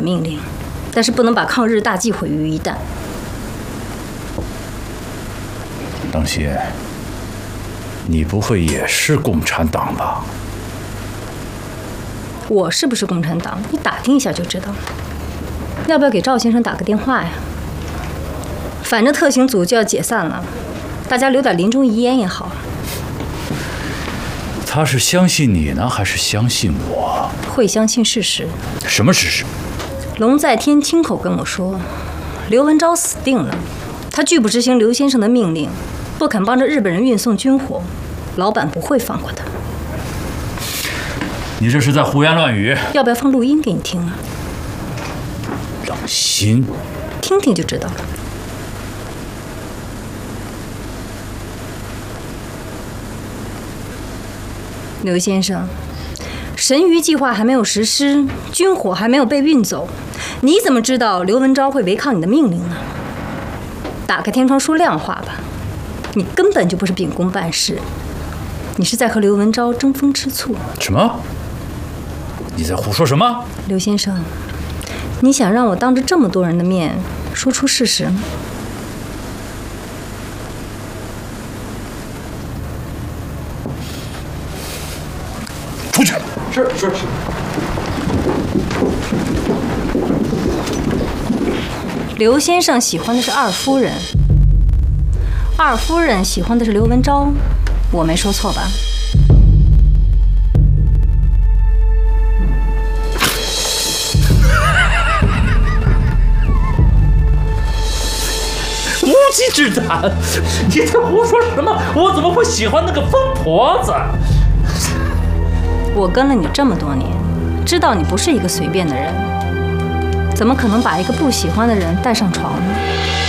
命令，但是不能把抗日大计毁于一旦。 当心，你不会也是共产党吧？ 我是不是共产党？你打听一下就知道了。要不要给赵先生打个电话呀？反正特勤组就要解散了，大家留点临终遗言也好。 他是相信你呢，还是相信我？ 会相信事实。 什么事实？ 龙在天亲口跟我说，刘文昭死定了，他拒不执行刘先生的命令，不肯帮着日本人运送军火，老板不会放过他。 你这是在胡言乱语。 要不要放录音给你听啊？ 冷心， 听听就知道了。刘先生，神鱼计划还没有实施，军火还没有被运走，你怎么知道刘文昭会违抗你的命令呢？打开天窗说亮话吧，你根本就不是秉公办事，你是在和刘文昭争风吃醋。 什么？你在胡说什么？ 刘先生，你想让我当着这么多人的面说出事实吗？ 出去。 是。 刘先生喜欢的是二夫人，二夫人喜欢的是刘文昭，我没说错吧？ 无稽之谈！你在胡说什么？我怎么会喜欢那个疯婆子？ 我跟了你这么多年，知道你不是一个随便的人，怎么可能把一个不喜欢的人带上床呢？